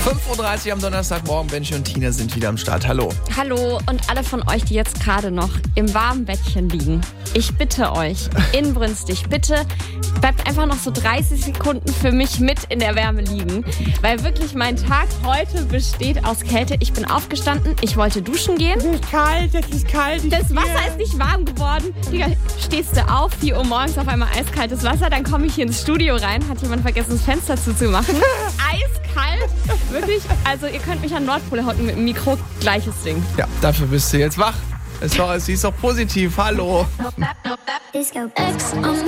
5:30 Uhr am Donnerstagmorgen. Benji und Tina sind wieder am Start. Hallo. Hallo und alle von euch, die jetzt gerade noch im warmen Bettchen liegen. Ich bitte euch, inbrünstig, bitte bleibt einfach noch so 30 Sekunden für mich mit in der Wärme liegen. Weil wirklich mein Tag heute besteht aus Kälte. Ich bin aufgestanden, ich wollte duschen gehen. Es ist kalt. Das Wasser ist nicht warm geworden. Digga, stehst du auf, 4 Uhr morgens, auf einmal eiskaltes Wasser. Dann komme ich hier ins Studio rein. Hat jemand vergessen, das Fenster zuzumachen. Eiskalt. Wirklich, also ihr könnt mich an Nordpol hocken mit dem Mikro. Gleiches Ding. Ja, dafür bist du jetzt wach. Sie ist doch positiv. Hallo. Disco X on